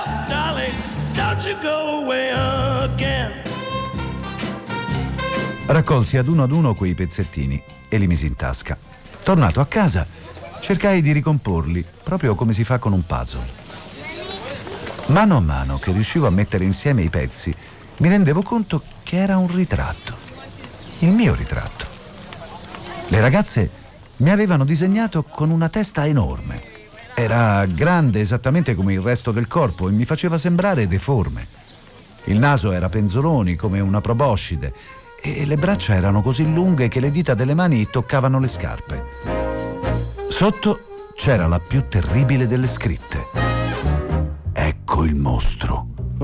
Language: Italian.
Darling, don't you go away again. Raccolsi ad uno quei pezzettini e li misi in tasca. Tornato a casa, cercai di ricomporli, proprio come si fa con un puzzle. Mano a mano che riuscivo a mettere insieme i pezzi, mi rendevo conto che era un ritratto. Il mio ritratto. Le ragazze mi avevano disegnato con una testa enorme. Era grande esattamente come il resto del corpo e mi faceva sembrare deforme. Il naso era penzoloni come una proboscide e le braccia erano così lunghe che le dita delle mani toccavano le scarpe. Sotto c'era la più terribile delle scritte. Ecco il mostro.